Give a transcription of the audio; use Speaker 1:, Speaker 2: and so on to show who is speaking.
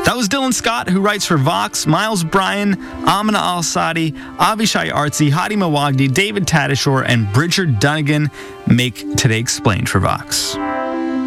Speaker 1: That was Dylan Scott, who writes for Vox, Miles Bryan, Amina Al-Sadi, Avishai Artsy, Hadi Mawagdi, David Tadashore, and Bridger Dunnigan make Today Explained for Vox.